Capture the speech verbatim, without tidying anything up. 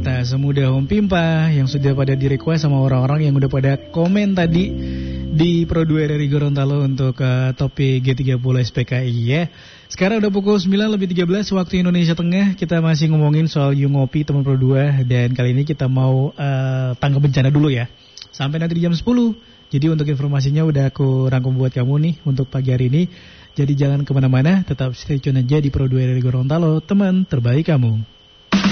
Tak semudah Om Pimpa yang sudah pada di request sama orang-orang yang udah pada komen tadi di Pro dua dari Gorontalo untuk uh, topik G tiga puluh S P K I ya. Sekarang udah pukul sembilan lebih tiga belas waktu Indonesia Tengah. Kita masih ngomongin soal You Ngopi teman Pro dua. Dan kali ini kita mau uh, tanggap bencana dulu ya, sampai nanti di jam sepuluh. Jadi untuk informasinya udah aku rangkum buat kamu nih untuk pagi hari ini. Jadi jangan kemana-mana, tetap stay tune aja di Pro dua dari Gorontalo, teman terbaik kamu.